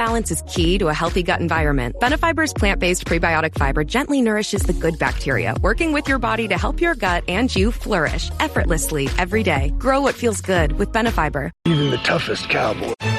balance is key to a healthy gut environment. Benefiber's plant-based prebiotic fiber gently nourishes the good bacteria, working with your body to help your gut and you flourish effortlessly every day. Grow what feels good with Benefiber. Even the toughest cowboy